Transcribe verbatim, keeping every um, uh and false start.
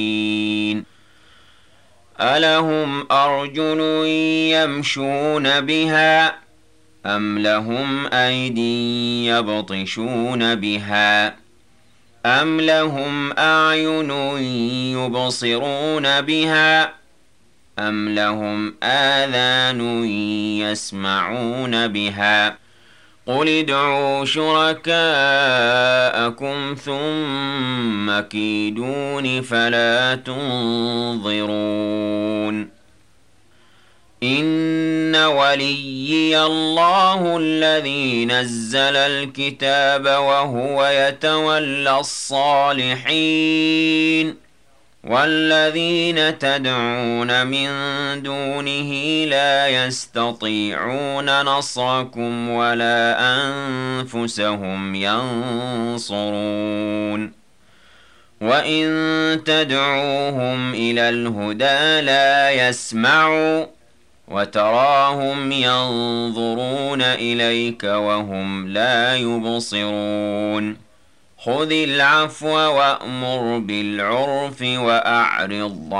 ألهم أرجل يمشون بها أم لهم أيدي يبطشون بها أم لهم أعين يبصرون بها أم لهم آذان يسمعون بها قل ادعوا شركاءكم ثم كيدون فلا تنظرون إن وليي الله الذي نزل الكتاب وهو يتولى الصالحين والذين تدعون من دونه لا يستطيعون نصركم ولا أنفسهم ينصرون وإن تدعوهم إلى الهدى لا يسمعوا وتراهم ينظرون إليك وهم لا يبصرون خذ العفو وأمر بالعرف وأعرض